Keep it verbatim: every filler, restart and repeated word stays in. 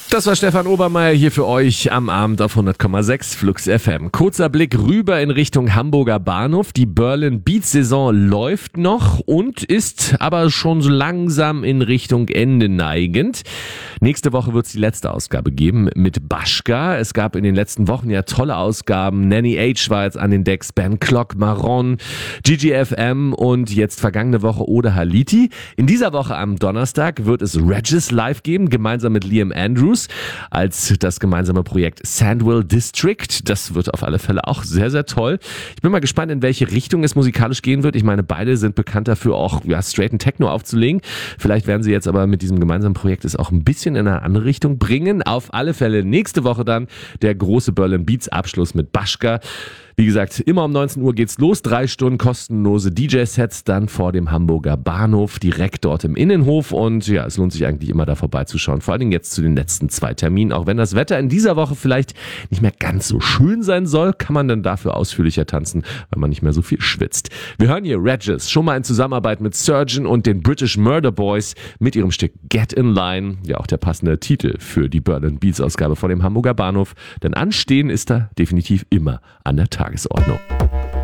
Das war Stefan Obermeier hier für euch am Abend auf hundert Komma sechs Flux F M. Kurzer Blick rüber in Richtung Hamburger Bahnhof. Die Berlin Beats Saison läuft noch und ist aber schon so langsam in Richtung Ende neigend. Nächste Woche wird es die letzte Ausgabe geben mit Baschka. Es gab in den letzten Wochen ja tolle Ausgaben. Nanny H war jetzt an den Decks, Ben Clock, Marron, G G F M und jetzt vergangene Woche Oda Haliti. In dieser Woche am Donnerstag wird es Regis live geben, gemeinsam mit Liam Andrews als das gemeinsame Projekt Sandwell District. Das wird auf alle Fälle auch sehr, sehr toll. Ich bin mal gespannt, in welche Richtung es musikalisch gehen wird. Ich meine, beide sind bekannt dafür, auch ja, straighten Techno aufzulegen. Vielleicht werden sie jetzt aber mit diesem gemeinsamen Projekt es auch ein bisschen in eine andere Richtung bringen. Auf alle Fälle nächste Woche dann der große Berlin Beats Abschluss mit Baschka. Wie gesagt, immer um neunzehn Uhr geht's los. Drei Stunden kostenlose D J-Sets dann vor dem Hamburger Bahnhof, direkt dort im Innenhof. Und ja, es lohnt sich eigentlich immer da vorbeizuschauen. Vor allen Dingen jetzt zu den letzten zwei Terminen. Auch wenn das Wetter in dieser Woche vielleicht nicht mehr ganz so schön sein soll, kann man dann dafür ausführlicher tanzen, weil man nicht mehr so viel schwitzt. Wir hören hier Regis, schon mal in Zusammenarbeit mit Surgeon und den British Murder Boys mit ihrem Stück Get in Line. Ja, auch der passende Titel für die Berlin Beats Ausgabe vor dem Hamburger Bahnhof. Denn Anstehen ist da definitiv immer an der Tagesordnung.